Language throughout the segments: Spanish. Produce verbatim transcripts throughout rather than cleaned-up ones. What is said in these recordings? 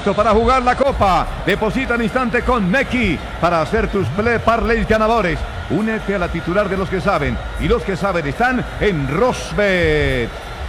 listo para jugar la Copa. Deposita al instante con Neki para hacer tus play parlays ganadores. Únete a la titular de los que saben. Y los que saben están en Rosbet.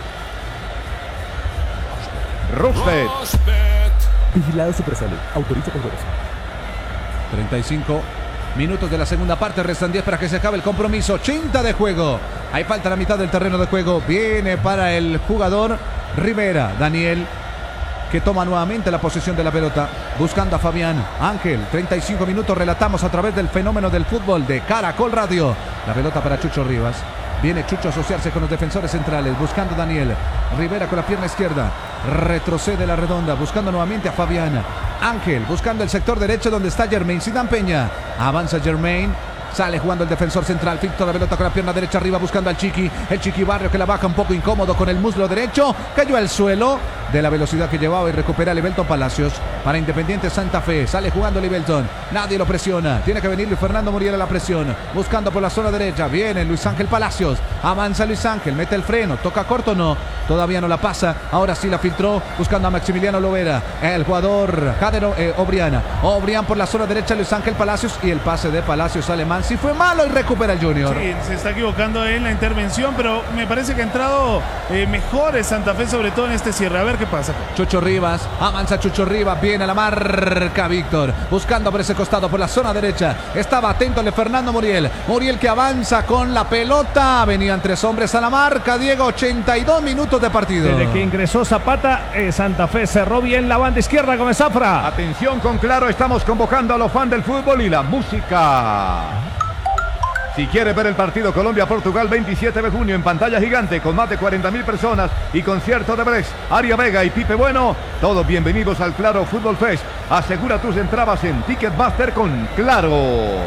Rosbet. Vigilado Supersalud. Autoriza con juegos. treinta y cinco minutos de la segunda parte. Restan diez para que se acabe el compromiso. ochenta de juego. Ahí falta la mitad del terreno de juego. Viene para el jugador Rivera. Daniel, que toma nuevamente la posesión de la pelota, buscando a Fabián Ángel. treinta y cinco minutos, relatamos a través del fenómeno del fútbol de Caracol Radio. La pelota para Chucho Rivas. Viene Chucho a asociarse con los defensores centrales, buscando a Daniel Rivera con la pierna izquierda. Retrocede la redonda, buscando nuevamente a Fabián Ángel, buscando el sector derecho donde está Germain Zidane Peña. Avanza Germain. Sale jugando el defensor central, filtra la pelota con la pierna derecha arriba, buscando al Chiqui. El Chiqui Barrio, que la baja un poco incómodo con el muslo derecho. Cayó al suelo de la velocidad que llevaba y recupera Libelton Palacios para Independiente Santa Fe. Sale jugando Libelton, nadie lo presiona. Tiene que venir Luis Fernando Muriel a la presión, buscando por la zona derecha. Viene Luis Ángel Palacios, avanza Luis Ángel, mete el freno, toca corto, no, todavía no la pasa. Ahora sí la filtró, buscando a Maximiliano Lovera, el jugador Jadero eh, Obriana. Obrián por la zona derecha, Luis Ángel Palacios, y el pase de Palacios alemán. Si fue malo y recupera el Junior. Sí, se está equivocando en la intervención, pero me parece que ha entrado eh, mejor el Santa Fe, sobre todo en este cierre. A ver qué pasa. Chucho Rivas, avanza Chucho Rivas, viene a la marca Víctor, buscando por ese costado, por la zona derecha. Estaba atento el Fernando Muriel. Muriel que avanza con la pelota. Venían tres hombres a la marca. Diego, ochenta y dos minutos de partido. Desde que ingresó Zapata, eh, Santa Fe cerró bien la banda izquierda con Zafra. Atención con Claro, estamos convocando a los fans del fútbol y la música. Si quiere ver el partido Colombia-Portugal veintisiete de junio en pantalla gigante con más de cuarenta mil personas y concierto de Brex, Aria Vega y Pipe Bueno, todos bienvenidos al Claro Fútbol Fest. Asegura tus entradas en Ticketmaster con Claro.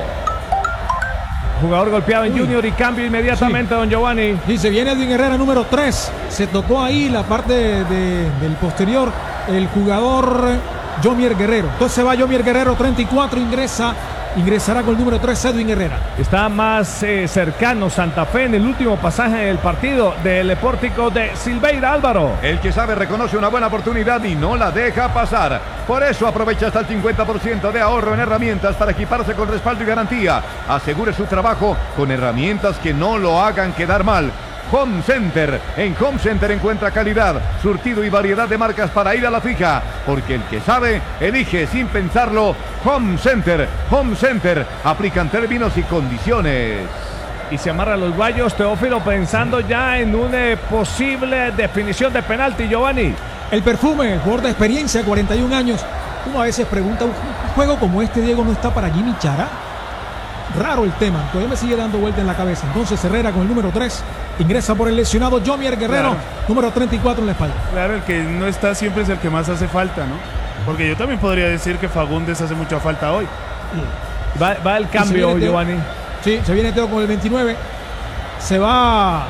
Jugador golpeado en Uy. Junior y cambio inmediatamente, sí. Don Giovanni. Y se viene Edwin Herrera número tres. Se tocó ahí la parte de, de, del posterior el jugador Yomier Guerrero. Entonces se va Yomier Guerrero, treinta y cuatro, ingresa. Ingresará con el número tres, Edwin Herrera. Está más eh, cercano Santa Fe en el último pasaje del partido del pórtico de Silveira, Álvaro. El que sabe reconoce una buena oportunidad y no la deja pasar. Por eso aprovecha hasta el cincuenta por ciento de ahorro en herramientas para equiparse con respaldo y garantía. Asegure su trabajo con herramientas que no lo hagan quedar mal. Home Center. En Home Center encuentra calidad, surtido y variedad de marcas para ir a la fija, porque el que sabe, elige sin pensarlo. Home Center. Home Center. Aplican términos y condiciones. Y se amarran los guayos, Teófilo, pensando ya en una posible definición de penalti, Giovanni. El perfume, jugador de experiencia, cuarenta y un años. Uno a veces pregunta, ¿un juego como este, Diego, no está para Jimmy Chará? Raro el tema, todavía me sigue dando vuelta en la cabeza. Entonces Herrera con el número tres ingresa por el lesionado Yomier Guerrero, claro. Número treinta y cuatro en la espalda. Claro, el que no está siempre es el que más hace falta, ¿no? Porque yo también podría decir que Fagundes hace mucha falta hoy. Va, va el cambio, Giovanni. Sí, se viene Teo con el veintinueve. Se va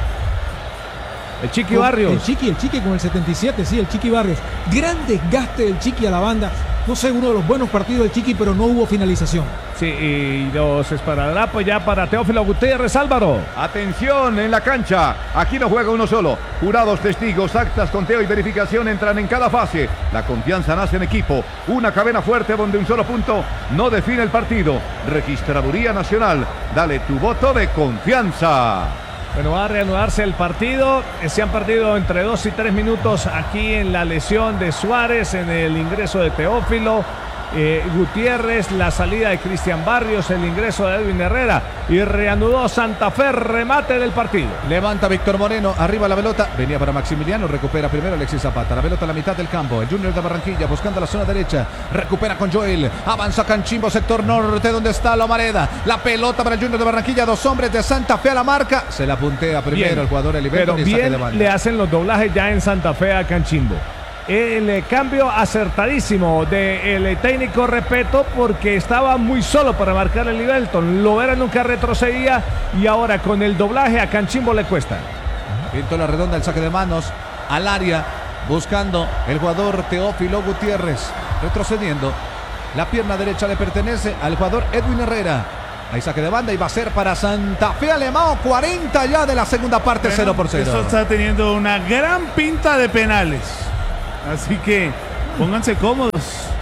el Chiqui Barrios. El Chiqui, el Chiqui con el setenta y siete, sí, el Chiqui Barrios. Gran desgaste del Chiqui a la banda. No sé, uno de los buenos partidos del Chiqui, pero no hubo finalización. Sí, y los esparadrapos ya para Teófilo Gutiérrez, Álvaro. Atención en la cancha. Aquí no juega uno solo. Jurados, testigos, actas, conteo y verificación entran en cada fase. La confianza nace en equipo. Una cadena fuerte donde un solo punto no define el partido. Registraduría Nacional. Dale tu voto de confianza. Bueno, va a reanudarse el partido. Se han perdido entre dos y tres minutos aquí en la lesión de Suárez, en el ingreso de Teófilo eh, Gutiérrez, la salida de Cristian Barrios, el ingreso de Edwin Herrera y reanudó Santa Fe, remate del partido. Levanta Víctor Moreno, arriba la pelota, venía para Maximiliano, recupera primero Alexis Zapata, la pelota a la mitad del campo, el Junior de Barranquilla buscando la zona derecha, recupera con Joel, avanza Canchimbo, sector norte donde está Lomareda, la pelota para el Junior de Barranquilla, dos hombres de Santa Fe a la marca, se la puntea primero bien, el jugador Eliberto. Pero bien le hacen los doblajes ya en Santa Fe a Canchimbo. El cambio acertadísimo del técnico Repeto, porque estaba muy solo para marcar el Libelton. Lovera nunca retrocedía y ahora con el doblaje a Canchimbo le cuesta. Pintó la redonda, el saque de manos al área, buscando el jugador Teófilo Gutiérrez, retrocediendo. La pierna derecha le pertenece al jugador Edwin Herrera. Ahí saque de banda y va a ser para Santa Fe Alemão, cuarenta ya de la segunda parte, bueno, cero por cero. Esto está teniendo una gran pinta de penales. Así que Pónganse cómodos.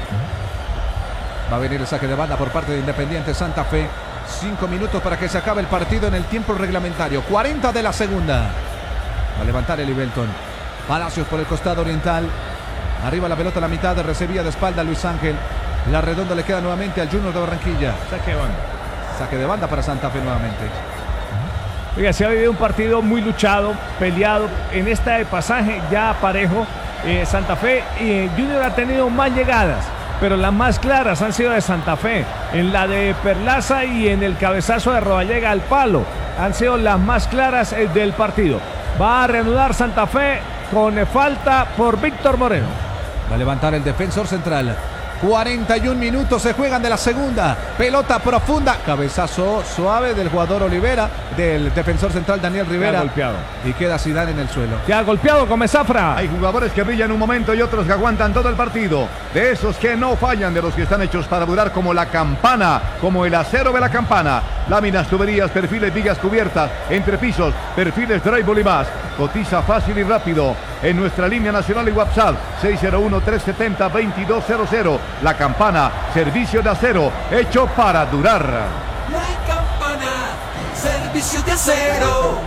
Va a venir el saque de banda por parte de Independiente Santa Fe. Cinco minutos para que se acabe el partido en el tiempo reglamentario. cuarenta de la segunda. Va a levantar el Ibelton. Palacios por el costado oriental. Arriba la pelota a la mitad. Recibía de espalda Luis Ángel. La redonda le queda nuevamente al Junior de Barranquilla. Saque de banda. Saque de banda para Santa Fe nuevamente. Oiga, se ha vivido un partido muy luchado, peleado. En este pasaje ya parejo, eh, Santa Fe y eh, Junior ha tenido más llegadas, pero las más claras han sido de Santa Fe. En la de Perlaza y en el cabezazo de Rodallega al palo han sido las más claras eh, del partido. Va a reanudar Santa Fe con eh, falta por Víctor Moreno. Va a levantar el defensor central. cuarenta y un minutos se juegan de la segunda. Pelota profunda. Cabezazo suave del jugador Olivera. Del defensor central Daniel Rivera. Queda golpeado. Y queda Zidane en el suelo. Ya golpeado con Zafra. Hay jugadores que brillan un momento y otros que aguantan todo el partido. De esos que no fallan, de los que están hechos para durar, como la campana, como el acero de la campana. Láminas, tuberías, perfiles, vigas cubiertas, entrepisos, perfiles, drywall y más. Cotiza fácil y rápido en nuestra línea nacional y WhatsApp seis cero uno, tres siete cero, dos dos cero cero. La Campana, servicio de acero hecho para durar. La Campana, servicio de acero.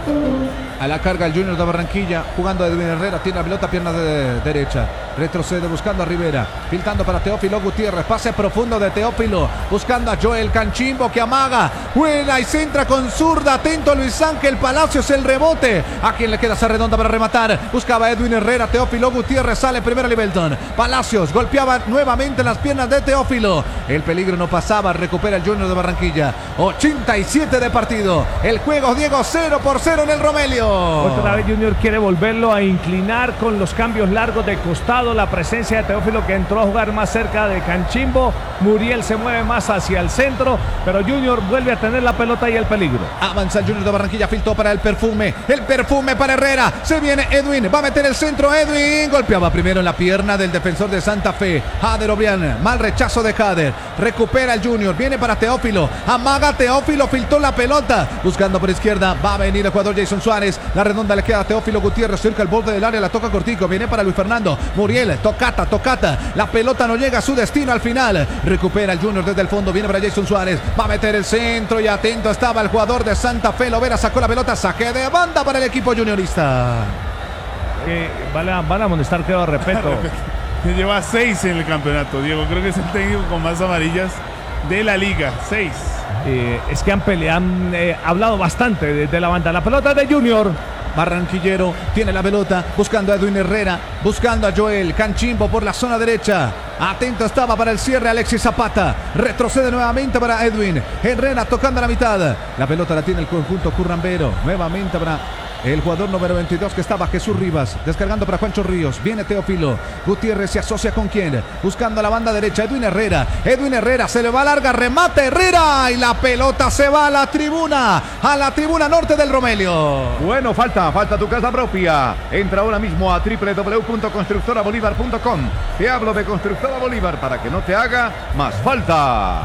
A la carga el Junior de Barranquilla, jugando Edwin Herrera, tiene la pelota, pierna de derecha, retrocede buscando a Rivera, filtrando para Teófilo Gutiérrez, pase profundo de Teófilo, buscando a Joel Canchimbo que amaga, buena y centra con zurda, atento Luis Ángel Palacios, el rebote, a quien le queda esa redonda para rematar, buscaba Edwin Herrera, Teófilo Gutiérrez, sale primero a Libelton, Palacios golpeaba nuevamente las piernas de Teófilo, el peligro no pasaba, recupera el Junior de Barranquilla, ochenta y siete de partido, el juego Diego cero por cero en el Romelio. Otra vez Junior quiere volverlo a inclinar con los cambios largos de costado. La presencia de Teófilo, que entró a jugar más cerca de Canchimbo. Muriel se mueve más hacia el centro, pero Junior vuelve a tener la pelota y el peligro. Avanza el Junior de Barranquilla, filtró para el perfume. El perfume para Herrera. Se viene Edwin. Va a meter el centro Edwin. Golpeaba primero en la pierna del defensor de Santa Fe. Jader Obrián. Mal rechazo de Jader. Recupera el Junior. Viene para Teófilo. Amaga Teófilo. Filtró la pelota. Buscando por izquierda. Va a venir el jugador Jason Suárez. La redonda le queda a Teófilo Gutiérrez. Cerca el borde del área. La toca cortico. Viene para Luis Fernando. Muriel. Tocata. Tocata. La pelota no llega a su destino al final. Recupera el Junior desde el fondo. Viene para Jason Suárez. Va a meter el centro. Y atento estaba el jugador de Santa Fe. Lovera sacó la pelota. Saque de banda para el equipo juniorista. Que van a, van a amonestar, quedó respeto. Lleva seis en el campeonato, Diego. Creo que es el técnico con más amarillas de la liga. Seis. Eh, es que han peleado, han eh, hablado bastante de, de la banda. La pelota de Junior. Barranquillero tiene la pelota, buscando a Edwin Herrera, buscando a Joel Canchimbo por la zona derecha. Atento estaba para el cierre Alexis Zapata. Retrocede nuevamente para Edwin Herrera, tocando a la mitad. La pelota la tiene el conjunto currambero. Nuevamente para el jugador número veintidós que estaba Jesús Rivas, descargando para Juancho Ríos. Viene Teófilo Gutiérrez, se asocia con quién, buscando a la banda derecha Edwin Herrera. Edwin Herrera se le va larga, remate Herrera y la pelota se va a la tribuna, a la tribuna norte del Romelio. Bueno, falta, falta tu casa propia. Entra ahora mismo a doble u doble u doble u punto constructora bolívar punto com. Te hablo de Constructora Bolívar para que no te haga más falta.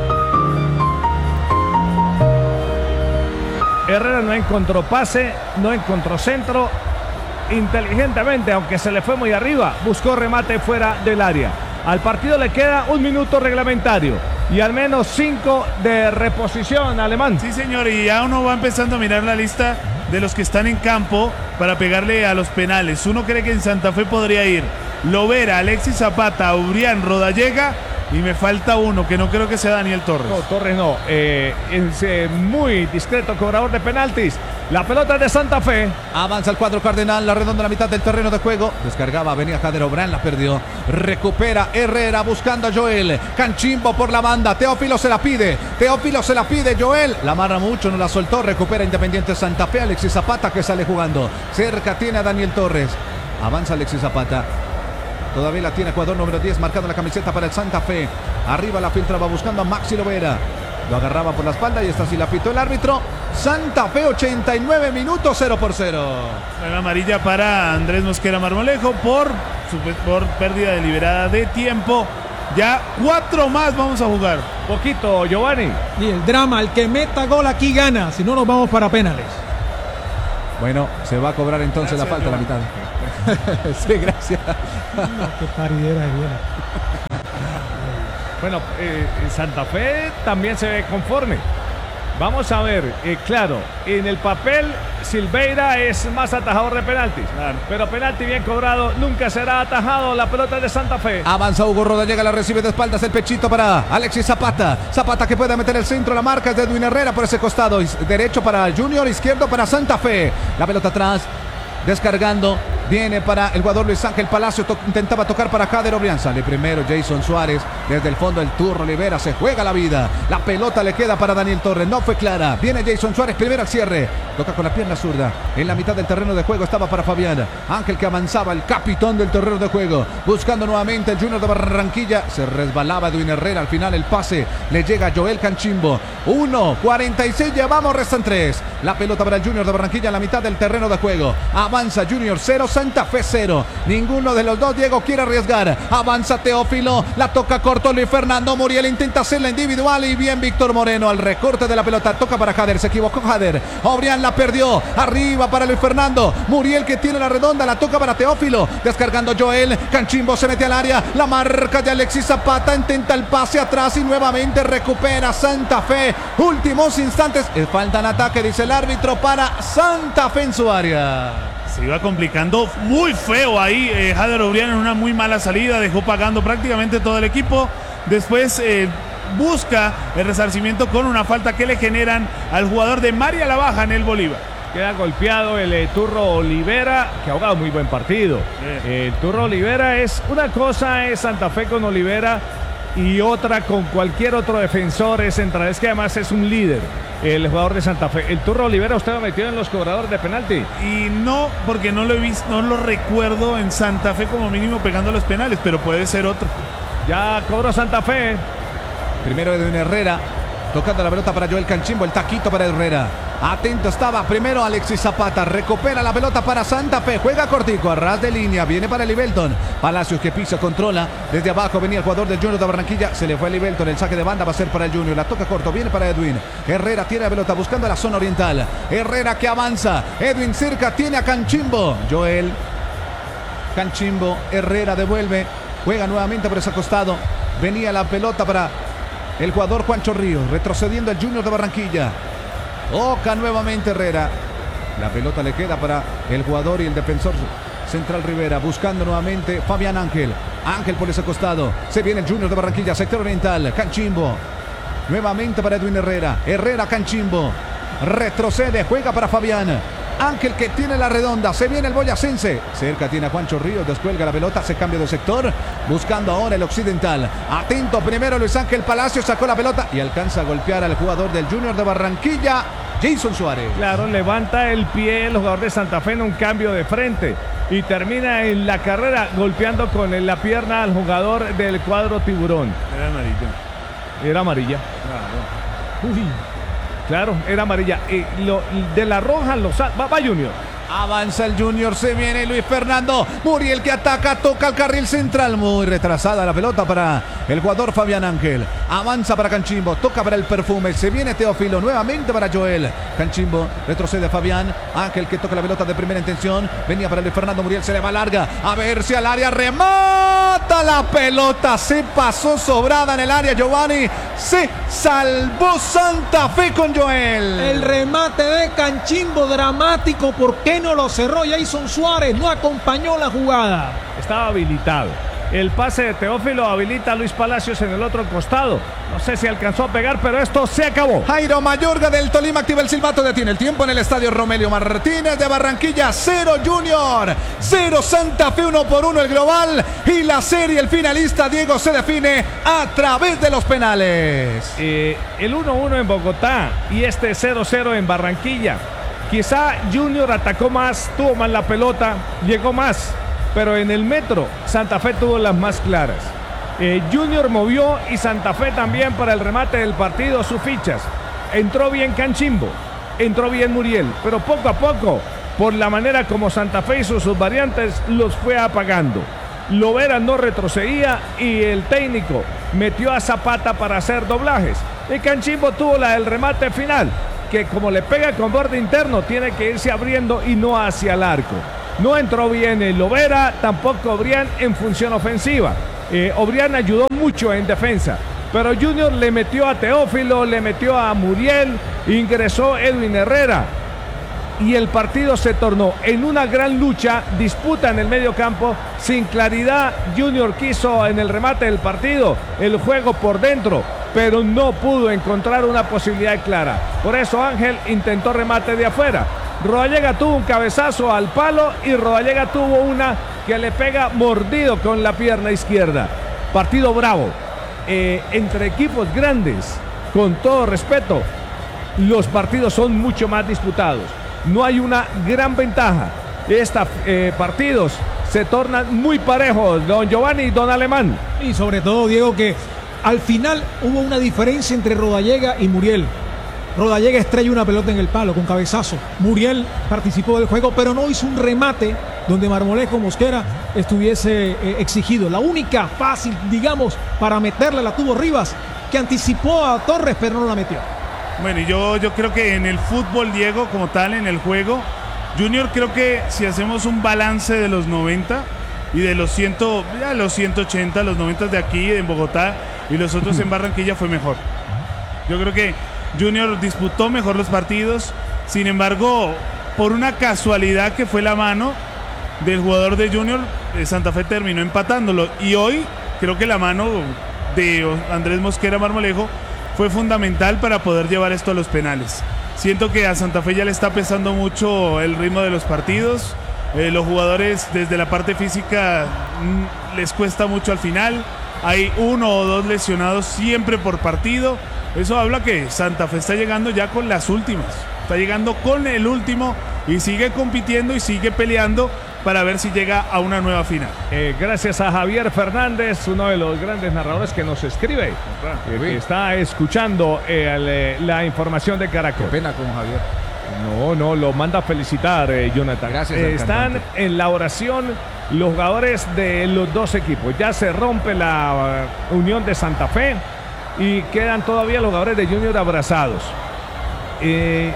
Herrera no encontró pase, no encontró centro. Inteligentemente, aunque se le fue muy arriba, buscó remate fuera del área. Al partido le queda un minuto reglamentario y al menos cinco de reposición, Alemán. Sí, señor, y ya uno va empezando a mirar la lista de los que están en campo para pegarle a los penales. Uno cree que en Santa Fe podría ir Lovera, Alexis Zapata, Ubrián, Rodallega. Y me falta uno, que no creo que sea Daniel Torres. No, Torres no. Eh, es eh, muy discreto cobrador de penaltis. La pelota de Santa Fe. Avanza el cuadro cardenal, la redonda a la mitad del terreno de juego. Descargaba, venía Jader Obrán, la perdió. Recupera Herrera buscando a Joel. Canchimbo por la banda. Teófilo se la pide. Teófilo se la pide. Joel la amarra mucho, no la soltó. Recupera Independiente Santa Fe. Alexis Zapata que sale jugando. Cerca tiene a Daniel Torres. Avanza Alexis Zapata. Todavía la tiene jugador número diez marcando la camiseta para el Santa Fe. Arriba la filtra, va buscando a Maxi Lovera. Lo agarraba por la espalda y esta sí la pitó el árbitro. Santa Fe, ochenta y nueve minutos, cero por cero. Bueno, amarilla para Andrés Mosquera Marmolejo por, por pérdida deliberada de tiempo. Ya cuatro más vamos a jugar. Poquito, Giovanni. Y el drama, el que meta gol aquí gana. Si no, nos vamos para penales. Bueno, se va a cobrar entonces Gracias, la falta a la mitad. Sí, gracias. No, qué paridera de buena. Bueno, eh, Santa Fe también se ve conforme. Vamos a ver, eh, claro, en el papel Silveira es más atajador de penaltis, claro, pero penalti bien cobrado nunca será atajado. La pelota de Santa Fe. Avanza Hugo Rodallega, la recibe de espaldas, el pechito para Alexis Zapata. Zapata que puede meter el centro, la marca es de Edwin Herrera por ese costado. Derecho para Junior, izquierdo para Santa Fe. La pelota atrás, descargando. Viene para el jugador Luis Ángel Palacio. To intentaba tocar para Jader Obrián. Sale primero Jason Suárez. Desde el fondo el Turro Olivera. Se juega la vida. La pelota le queda para Daniel Torres. No fue clara. Viene Jason Suárez primero al cierre. Toca con la pierna zurda. En la mitad del terreno de juego estaba para Fabián Ángel, que avanzaba. El capitán del terreno de juego. Buscando nuevamente el Junior de Barranquilla. Se resbalaba Edwin Herrera. Al final el pase le llega a Joel Canchimbo. uno cuarenta y seis. Llevamos. Restan tres. La pelota para el Junior de Barranquilla en la mitad del terreno de juego. Avanza Junior cero. Santa Fe cero. Ninguno de los dos, Diego, quiere arriesgar. Avanza Teófilo. La toca corto Luis Fernando Muriel. Intenta hacerla individual y bien Víctor Moreno al recorte de la pelota. Toca para Jader. Se equivocó Jader. Obrián la perdió. Arriba para Luis Fernando Muriel, que tiene la redonda. La toca para Teófilo. Descargando Joel. Canchimbo se mete al área. La marca de Alexis Zapata. Intenta el pase atrás y nuevamente recupera Santa Fe. Últimos instantes. Falta en ataque, dice el árbitro, para Santa Fe en su área. Se iba complicando muy feo ahí. Eh, Jader Obrián en una muy mala salida. Dejó pagando prácticamente todo el equipo. Después eh, busca el resarcimiento con una falta que le generan al jugador de María la Baja en el Bolívar. Queda golpeado el eh, Turro Olivera, que ha jugado muy buen partido. Eh, el Turro Olivera es una cosa, es Santa Fe con Olivera, y otra con cualquier otro defensor es central. Es que además es un líder el jugador de Santa Fe. El Turro Olivera, usted lo metió en los cobradores de penalti. Y no, porque no lo he visto, no lo recuerdo en Santa Fe como mínimo pegando los penales, pero puede ser otro. Ya cobró Santa Fe. Primero Edwin Herrera, tocando la pelota para Joel Canchimbo, el taquito para Herrera. Atento estaba primero Alexis Zapata. Recupera la pelota para Santa Fe. Juega cortico, a ras de línea. Viene para Libelton. Palacios que pisa, controla. Desde abajo venía el jugador del Junior de Barranquilla. Se le fue a Libelton. El saque de banda va a ser para el Junior. La toca corto. Viene para Edwin. Herrera tiene la pelota buscando la zona oriental. Herrera que avanza. Edwin cerca. Tiene a Canchimbo. Joel Canchimbo. Herrera devuelve. Juega nuevamente por ese costado. Venía la pelota para el jugador Juancho Ríos. Retrocediendo el Junior de Barranquilla. Toca nuevamente Herrera. La pelota le queda para el jugador y el defensor central Rivera. Buscando nuevamente Fabián Ángel. Ángel por ese costado. Se viene el Junior de Barranquilla, sector oriental. Canchimbo. Nuevamente para Edwin Herrera. Herrera, Canchimbo. Retrocede, juega para Fabián Ángel, que tiene la redonda. Se viene el boyacense. Cerca tiene a Juancho Ríos. Descuelga la pelota. Se cambia de sector. Buscando ahora el occidental. Atento primero Luis Ángel Palacio. Sacó la pelota y alcanza a golpear al jugador del Junior de Barranquilla, Jason Suárez. Claro, levanta el pie el jugador de Santa Fe en un cambio de frente. Y termina en la carrera golpeando con la pierna al jugador del cuadro tiburón. Era amarilla. Era amarilla. Claro. Uy. Claro, era amarilla. Y lo, de la roja lo va, va Junior. Avanza el Junior, se viene Luis Fernando Muriel, que ataca, toca el carril central. Muy retrasada la pelota para el jugador Fabián Ángel. Avanza para Canchimbo, toca para el Perfume. Se viene Teófilo, nuevamente para Joel Canchimbo. Retrocede Fabián Ángel, que toca la pelota de primera intención. Venía para Luis Fernando Muriel, se le va larga. A ver si al área remata la pelota. Se pasó sobrada en el área Giovanni. Se salvó Santa Fe con Joel. El remate de Canchimbo dramático. ¿Por qué no lo cerró Jason Suárez? No acompañó la jugada. Estaba habilitado. El pase de Teófilo habilita a Luis Palacios en el otro costado. No sé si alcanzó a pegar, pero esto se acabó. Jairo Mayorga del Tolima activa el silbato, detiene el tiempo en el estadio Romelio Martínez de Barranquilla. Cero Junior, cero Santa Fe, uno por uno el global. Y la serie, el finalista, Diego, se define a través de los penales. Eh, el uno uno en Bogotá y este cero cero en Barranquilla. Quizá Junior atacó más, tuvo más la pelota, llegó más. Pero en el metro, Santa Fe tuvo las más claras. Eh, Junior movió y Santa Fe también para el remate del partido sus fichas. Entró bien Canchimbo, entró bien Muriel, pero poco a poco, por la manera como Santa Fe hizo sus variantes, los fue apagando. Lovera no retrocedía y el técnico metió a Zapata para hacer doblajes. Y Canchimbo tuvo la del remate final, que como le pega con borde interno, tiene que irse abriendo y no hacia el arco. No entró bien el Lovera, tampoco Obrián en función ofensiva. Eh, Obrián ayudó mucho en defensa, pero Junior le metió a Teófilo, le metió a Muriel, ingresó Edwin Herrera y el partido se tornó en una gran lucha, disputa en el medio campo, sin claridad. Junior quiso en el remate del partido el juego por dentro, pero no pudo encontrar una posibilidad clara. Por eso Ángel intentó remate de afuera. Rodallega tuvo un cabezazo al palo y Rodallega tuvo una que le pega mordido con la pierna izquierda. Partido bravo, eh, entre equipos grandes, con todo respeto, los partidos son mucho más disputados. No hay una gran ventaja. Estos eh, partidos se tornan muy parejos, don Giovanni y don Alemán. Y sobre todo, Diego, que al final hubo una diferencia entre Rodallega y Muriel. Rodallega estrella una pelota en el palo con cabezazo. Muriel participó del juego, pero no hizo un remate donde Marmolejo Mosquera estuviese eh, exigido. La única fácil, digamos, para meterla la tuvo Rivas, que anticipó a Torres, pero no la metió. Bueno, y yo, yo creo que en el fútbol, Diego, como tal, en el juego, Junior, creo que si hacemos un balance de los noventa y de los, cien, ya los ciento ochenta, los noventa de aquí, en Bogotá, y los otros en Barranquilla, fue mejor. Yo creo que Junior disputó mejor los partidos, sin embargo, por una casualidad que fue la mano del jugador de Junior, Santa Fe terminó empatándolo. Y hoy creo que la mano de Andrés Mosquera Marmolejo fue fundamental para poder llevar esto a los penales. Siento que a Santa Fe ya le está pesando mucho el ritmo de los partidos. Eh, los jugadores desde la parte física mmm, les cuesta mucho al final. Hay uno o dos lesionados siempre por partido. Eso habla que Santa Fe está llegando ya con las últimas. Está llegando con el último y sigue compitiendo y sigue peleando para ver si llega a una nueva final. Eh, gracias a Javier Fernández, uno de los grandes narradores que nos escribe, eh, que está escuchando eh, el, la información de Caracol. Qué pena con Javier. No, no, lo manda a felicitar, eh, Jonathan. Gracias. Eh, están cantante. en la oración los jugadores de los dos equipos. Ya se rompe la uh, unión de Santa Fe y quedan todavía los jugadores de Junior abrazados. Eh,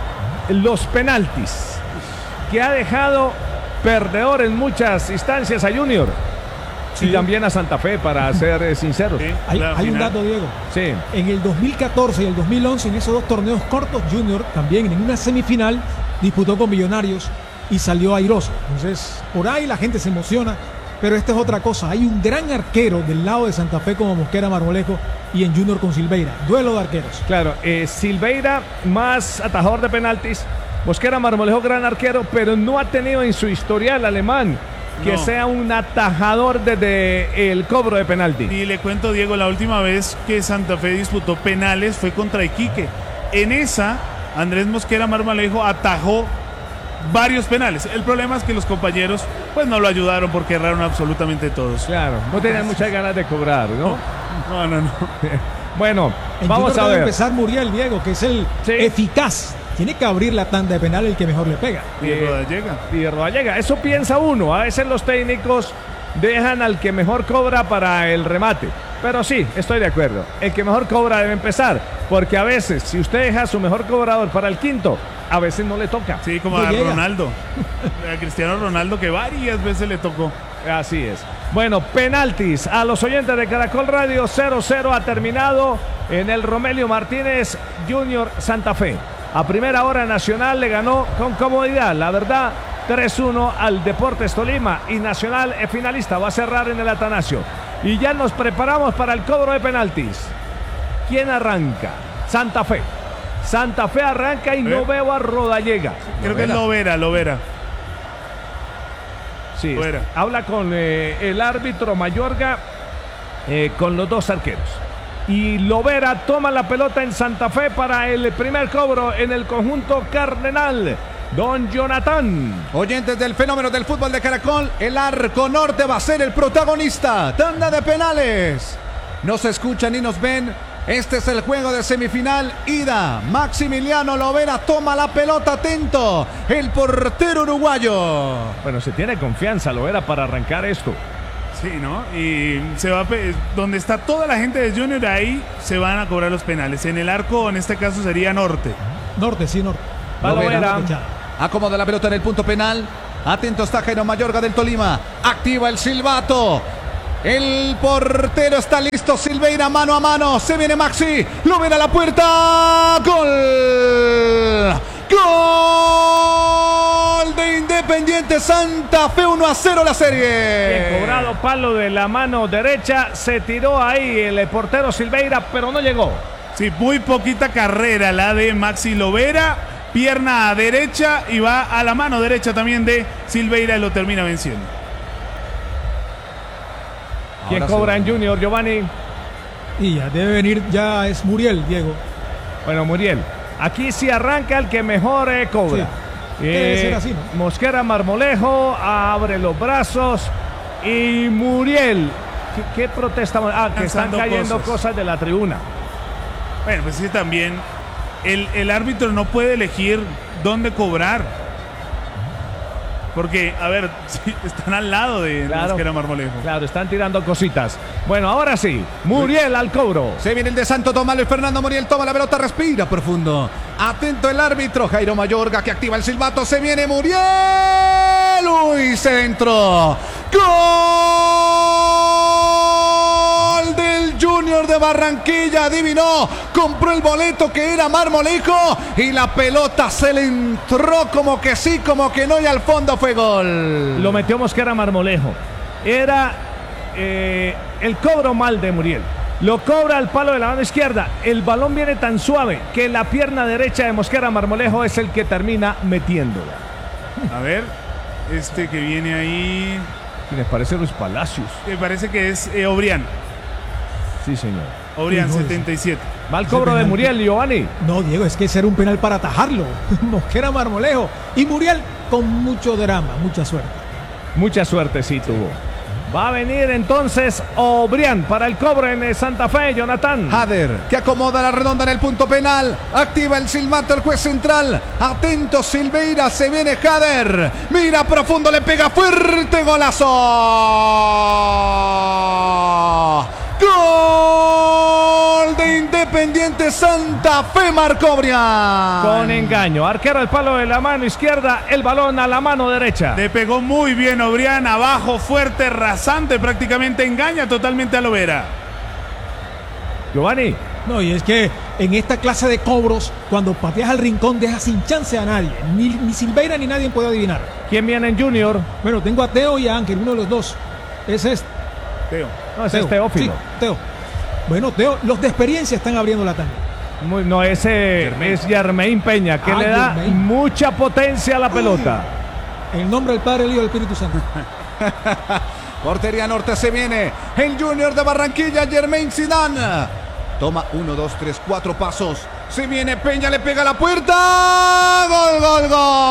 los penaltis que ha dejado perdedor en muchas instancias a Junior, sí, y también a Santa Fe, para ser eh, sinceros. Sí, Hay, hay un dato, Diego. Sí. En el dos mil catorce y el dos mil once, en esos dos torneos cortos, Junior también en una semifinal disputó con Millonarios y salió airoso. Entonces, por ahí la gente se emociona, pero esta es otra cosa. Hay un gran arquero del lado de Santa Fe como Mosquera Marmolejo y en Junior con Silveira. Duelo de arqueros. Claro, eh, Silveira más atajador de penaltis. Mosquera Marmolejo gran arquero, pero no ha tenido en su historial alemán que no. sea un atajador desde el cobro de penalti. Y le cuento, Diego, la última vez que Santa Fe disputó penales fue contra Iquique. En esa, Andrés Mosquera Marmolejo atajó varios penales. El problema es que los compañeros pues no lo ayudaron porque erraron absolutamente todos. Claro, no tenían muchas ganas de cobrar, ¿no? No, no, no. Bueno, en vamos Junior a debe ver. empezar Muriel, Diego, que es el Sí. eficaz. Tiene que abrir la tanda de penal el que mejor le pega. Y Eh, Rodallega. Y Rodallega, eso piensa uno. A veces los técnicos dejan al que mejor cobra para el remate. Pero sí, estoy de acuerdo. El que mejor cobra debe empezar. Porque a veces, si usted deja a su mejor cobrador para el quinto, a veces no le toca. Sí, como No a llega. Ronaldo. A Cristiano Ronaldo, que varias veces le tocó. Así es. Bueno, penaltis a los oyentes de Caracol Radio. Cero cero ha terminado en el Romelio Martínez Junior Santa Fe. A primera hora Nacional le ganó con comodidad, la verdad, tres uno al Deportes Tolima, y Nacional es finalista, va a cerrar en el Atanasio. Y ya nos preparamos para el cobro de penaltis. ¿Quién arranca? Santa Fe. Santa Fe arranca y no ¿Eh? veo a Rodallega. Creo que es Lovera, Lovera. Sí, Fuera. habla con eh, el árbitro Mayorga, eh, con los dos arqueros. Y Lovera toma la pelota en Santa Fe para el primer cobro en el conjunto cardenal. Don Jonathan. Oyentes del fenómeno del fútbol de Caracol, el Arco Norte va a ser el protagonista. Tanda de penales. Nos escuchan y nos ven. Este es el juego de semifinal. Ida. Maximiliano Lovera toma la pelota. Atento. El portero uruguayo. Bueno, se tiene confianza Lovera para arrancar esto. Sí, ¿no? Y se va a pe- donde está toda la gente de Junior, ahí se van a cobrar los penales. En el arco, en este caso, sería Norte. Norte, sí, norte. Va Lovera. Acomoda la pelota en el punto penal. Atento está Jairo Mayorga del Tolima. Activa el silbato. El portero está listo. Silveira mano a mano. Se viene Maxi. Lo ven a la puerta. Gol. Gol de Independiente Santa Fe. uno a cero la serie. Bien cobrado, palo de la mano derecha. Se tiró ahí el portero Silveira, pero no llegó. Sí, muy poquita carrera la de Maxi Lovera. Pierna a derecha y va a la mano derecha también de Silveira y lo termina venciendo. ¿Quién Ahora cobra sí. en Junior, Giovanni? Y ya debe venir, ya es Muriel, Diego. Bueno, Muriel. Aquí sí arranca el que mejor eh, cobra. Sí. Debe ser así, ¿no? Mosquera Marmolejo abre los brazos y Muriel. ¿Qué, qué protesta? Ah, que están Lanzando cayendo cosas. cosas de la tribuna. Bueno, pues sí, también el, el árbitro no puede elegir dónde cobrar. Porque, a ver, sí, están al lado de Claro. Mosquera Marmolejo. Claro, están tirando cositas. Bueno, ahora sí, Muriel al cobro. Se viene el de Santo Tomás. Luis Fernando Muriel toma la pelota, respira profundo. Atento el árbitro Jairo Mayorga que activa el silbato. Se viene Muriel. Uy, centro. Gol del Junior de Barranquilla. Adivinó. Compró el boleto que era Marmolejo. Y la pelota se le entró como que sí, como que no. Y al fondo fue gol. Lo metió Mosquera Marmolejo. Era eh, el cobro mal de Muriel. Lo cobra al palo de la mano izquierda. El balón viene tan suave que la pierna derecha de Mosquera Marmolejo es el que termina metiéndola. A ver, este que viene ahí, Y les parece Luis Palacios. me parece que es eh, Obrián. Sí, señor. Obrián, Uy, no, setenta y siete. Va el cobro de Muriel, Giovanni. No, Diego, es que ese era un penal para atajarlo. Mosquera Marmolejo. Y Muriel con mucho drama, mucha suerte. Mucha suerte sí tuvo. Va a venir entonces Obrián para el cobro en Santa Fe, Jonathan. Hader, que acomoda la redonda en el punto penal. Activa el silbato el juez central. Atento Silveira, se viene Hader. Mira profundo, le pega fuerte, golazo. Gol de Independiente Santa Fe, marcó Obrián. Con engaño. Arquero al palo de la mano izquierda, el balón a la mano derecha. Le pegó muy bien Obrián, abajo, fuerte, rasante, prácticamente engaña totalmente a Lovera. Giovanni. No, y es que en esta clase de cobros, cuando pateas al rincón, dejas sin chance a nadie. Ni, ni Silveira ni nadie puede adivinar. ¿Quién viene en Junior? Bueno, tengo a Teo y a Ángel, uno de los dos. Ese es Teo. No, ese es Teófilo. Sí, Teo. Bueno, Teo, los de experiencia están abriendo la tanda. Muy- no, ese es Yarmeín Peña, que Ah, le da Yarmeín. mucha potencia a la pelota. En el nombre del Padre, el Hijo y del Espíritu Santo. Portería norte se viene. El Junior de Barranquilla, Jermaine Zidane. Toma uno, dos, tres, cuatro pasos. Se viene Peña, le pega a la puerta. Gol, gol,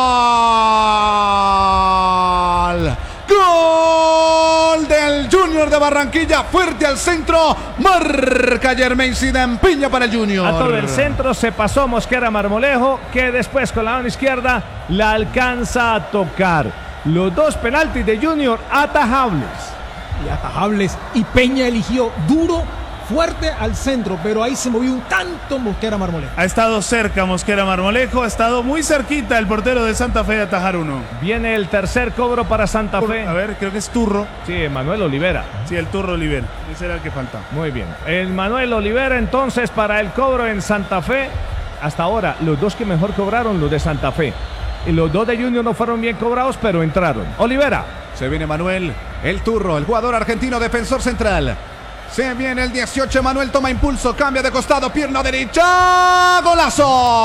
gol. Gol del Junior de Barranquilla. Fuerte al centro. Marca Jermaine Zidane. Peña para el Junior. A todo el centro se pasó Mosquera Marmolejo, que después con la mano izquierda la alcanza a tocar. Los dos penaltis de Junior atajables. Y atajables. Y Peña eligió duro, fuerte al centro, pero ahí se movió un tanto Mosquera Marmolejo. Ha estado cerca Mosquera Marmolejo, ha estado muy cerquita el portero de Santa Fe de atajar uno. Viene el tercer cobro para Santa Fe. A ver, creo que es Turro. Sí, Manuel Olivera. Sí, el Turro Oliver. Ese era el que faltaba. Muy bien. El Manuel Olivera entonces para el cobro en Santa Fe. Hasta ahora, los dos que mejor cobraron, los de Santa Fe. Y los dos de Junior no fueron bien cobrados, pero entraron. Olivera. Se viene Manuel, el turro, el jugador argentino, defensor central. Se viene el dieciocho, Manuel toma impulso, cambia de costado, pierna derecha, golazo.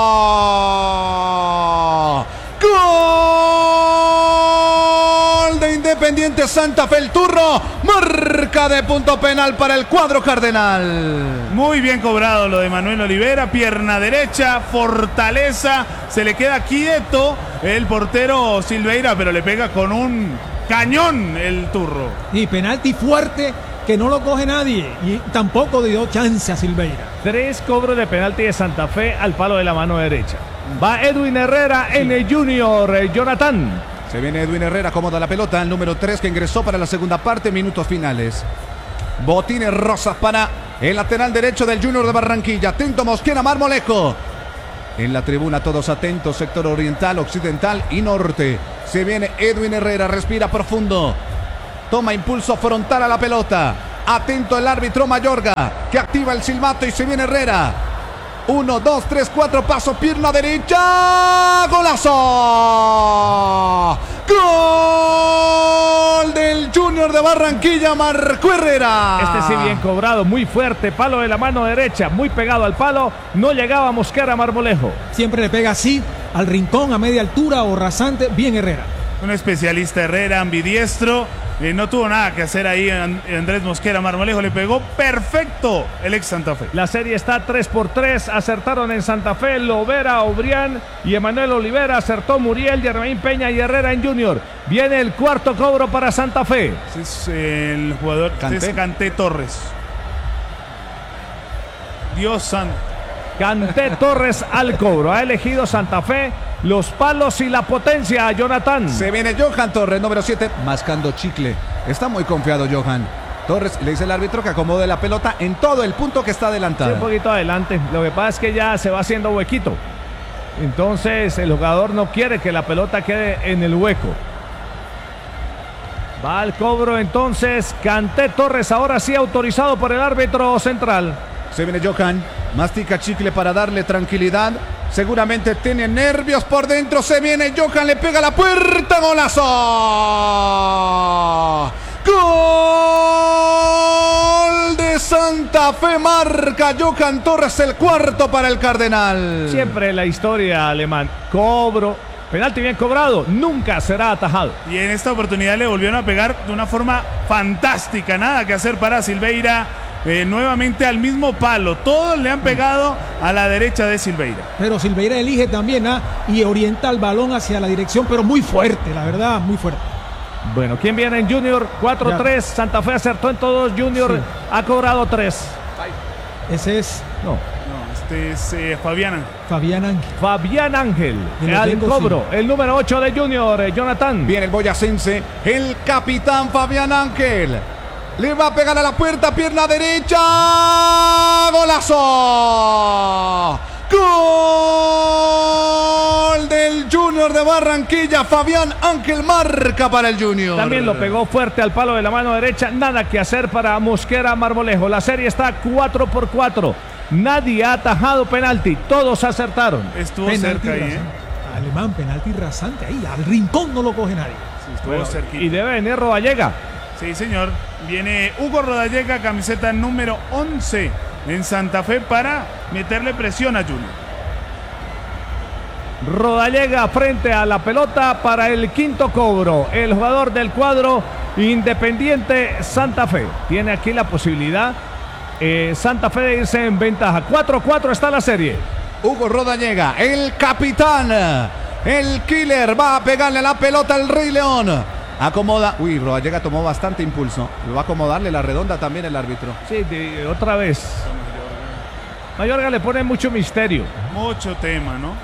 Gol de Independiente Santa Fe, el turro, marca de punto penal para el cuadro cardenal. Muy bien cobrado lo de Manuel Olivera, pierna derecha, fortaleza, se le queda quieto el portero Silveira, pero le pega con un cañón el Turro. Y penalti fuerte que no lo coge nadie. Y tampoco dio chance a Silveira. Tres cobros de penalti de Santa Fe al palo de la mano derecha. Va Edwin Herrera en el Junior. eh, Jonathan. Se viene Edwin Herrera, acomoda la pelota, el número tres que ingresó para la segunda parte, minutos finales. Botines rosas para el lateral derecho del Junior de Barranquilla. Atento Mosquera Marmolejo. En la tribuna todos atentos, sector oriental, occidental y norte. Se viene Edwin Herrera, respira profundo. Toma impulso frontal a la pelota. Atento el árbitro Mayorga, que activa el silbato y se viene Herrera. Uno, dos, tres, cuatro, paso, pierna derecha. ¡Golazo! ¡Gol del Junior de Barranquilla! Marcó Herrera. Este sí bien cobrado, muy fuerte, palo de la mano derecha, muy pegado al palo. No llegaba Mosquera Marmolejo. Siempre le pega así, al rincón, a media altura o rasante. Bien Herrera. Un especialista Herrera, ambidiestro. Eh, no tuvo nada que hacer ahí Andrés Mosquera Marmolejo, le pegó perfecto el ex Santa Fe. La serie está tres por tres, acertaron en Santa Fe Lovera, Obrián y Emanuel Olivera, acertó Muriel, Yermaín Peña y Herrera en Junior. Viene el cuarto cobro para Santa Fe. Ese es el jugador Kanté. Es Kanté Torres. Dios santo. Kanté Torres al cobro, ha elegido Santa Fe los palos y la potencia, Jonathan. Se viene Johan Torres, número siete, mascando chicle. Está muy confiado Johan Torres. Le dice el árbitro que acomode la pelota en todo el punto que está Sí, adelantada. un poquito adelante. Lo que pasa es que ya se va haciendo huequito. Entonces el jugador no quiere que la pelota quede en el hueco. Va al cobro entonces Kanté Torres, ahora sí autorizado por el árbitro central. Se viene Johan, mastica chicle para darle tranquilidad. Seguramente tiene nervios por dentro. Se viene Johan, le pega a la puerta. ¡Golazo! ¡Gol de Santa Fe! Marca Johan Torres, el cuarto para el Cardenal. Siempre la historia alemán. Cobro, penalti bien cobrado, nunca será atajado. Y en esta oportunidad le volvieron a pegar de una forma fantástica. Nada que hacer para Silveira. Eh, nuevamente al mismo palo. Todos le han pegado a la derecha de Silveira. Pero Silveira elige también ¿ah? y orienta el balón hacia la dirección, pero muy fuerte, la verdad, muy fuerte. Bueno, ¿quién viene en Junior? cuatro tres, Santa Fe acertó en todos, Junior Sí. ha cobrado tres. Ese es No, No, este es eh, Fabiana. Fabián Ángel. Fabián Ángel, Y lo al tengo, cobro, el número ocho de Junior, eh, Jonathan. Viene el boyacense, el capitán Fabián Ángel. Le va a pegar a la puerta, pierna derecha. ¡Golazo! ¡Gol del Junior de Barranquilla! Fabián Ángel marca para el Junior. También lo pegó fuerte al palo de la mano derecha. Nada que hacer para Mosquera Marmolejo. La serie está cuatro por cuatro. Nadie ha atajado penalti. Todos acertaron. Estuvo Penalti cerca ahí, rasante. ¿eh? Alemán, penalti rasante ahí. Al rincón no lo coge nadie. Sí, estuvo Bueno, cerquita. y debe venir Rodallega. Sí, señor. Viene Hugo Rodallega, camiseta número once en Santa Fe para meterle presión a Junior. Rodallega frente a la pelota para el quinto cobro. El jugador del cuadro Independiente Santa Fe. Tiene aquí la posibilidad eh, Santa Fe de irse en ventaja. cuatro cuatro está la serie. Hugo Rodallega, el capitán, el killer, va a pegarle a la pelota al Rey León. Acomoda. Uy, Rodallega tomó bastante impulso. Va a acomodarle la redonda también el árbitro. Sí, de- otra vez. Mayorga le pone mucho misterio. Mucho tema, ¿no?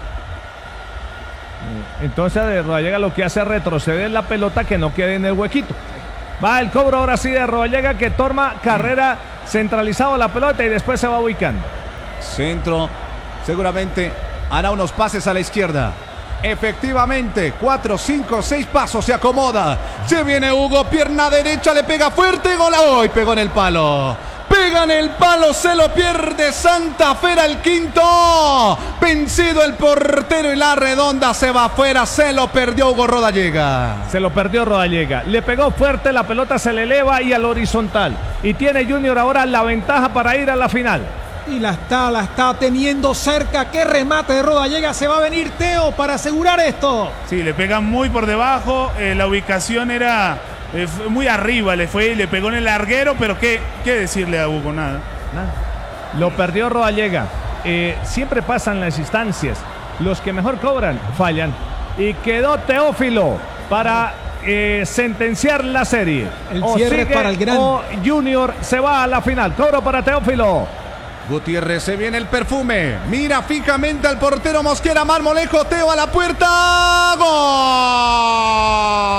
Entonces de Rodallega lo que hace es retroceder la pelota que no quede en el huequito. Va el cobro ahora sí de Rodallega, que toma carrera centralizado la pelota y después se va ubicando. Centro. Seguramente hará unos pases a la izquierda. Efectivamente, cuatro, cinco, seis pasos, se acomoda. Se viene Hugo, pierna derecha, le pega fuerte, gol. ¡Ay! Pegó en el palo. Pega en el palo, se lo pierde Santa Fe, era el quinto. Vencido el portero y la redonda se va afuera, se lo perdió Hugo Rodallega. Se lo perdió Rodallega. Le pegó fuerte, la pelota se le eleva y al horizontal. Y tiene Junior ahora la ventaja para ir a la final. Y la está, la está teniendo cerca. Qué remate de Rodallega. Se va a venir Teo para asegurar esto. Sí, le pega muy por debajo. Eh, la ubicación era eh, fue muy arriba. Le fue y le pegó en el larguero. Pero qué, qué decirle a Hugo, nada. Nada. Lo perdió Rodallega. Eh, siempre pasan las instancias. Los que mejor cobran fallan. Y quedó Teófilo para eh, sentenciar la serie. El O cierre sigue para el gran. o Junior se va a la final. Cobro para Teófilo. Gutiérrez, se viene el perfume. Mira fijamente al portero Mosquera Marmolejo. Teo a la puerta. ¡Gol!